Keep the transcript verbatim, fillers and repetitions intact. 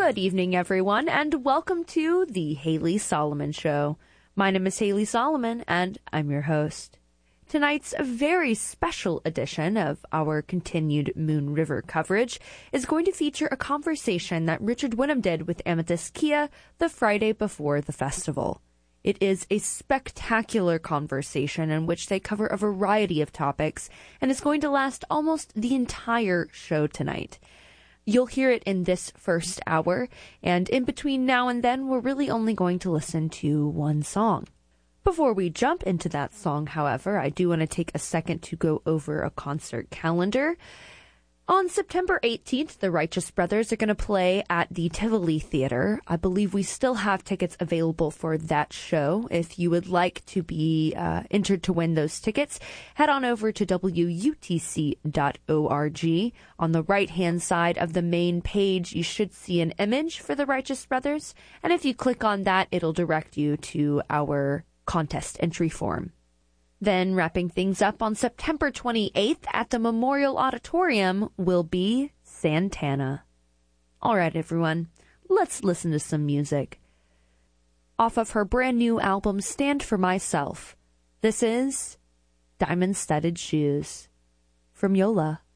Good evening, everyone, and welcome to the Haley Solomon Show. My name is Haley Solomon, and I'm your host. Tonight's very special edition of our continued Moon River coverage is going to feature a conversation that Richard Wynnum did with Amethyst Kiah the Friday before the festival. It is a spectacular conversation in which they cover a variety of topics and is going to last almost the entire show tonight. You'll hear it in this first hour, and in between now and then, we're really only going to listen to one song. Before we jump into that song, however, I do want to take a second to go over a concert calendar. On September eighteenth, the Righteous Brothers are going to play at the Tivoli Theater. I believe we still have tickets available for that show. If you would like to be uh, entered to win those tickets, head on over to W U T C dot org. On the right-hand side of the main page, you should see an image for the Righteous Brothers. And if you click on that, it'll direct you to our contest entry form. Then, wrapping things up on September twenty-eighth at the Memorial Auditorium will be Santana. All right, everyone, let's listen to some music. Off of her brand new album, Stand For Myself, this is Diamond Studded Shoes from Yola.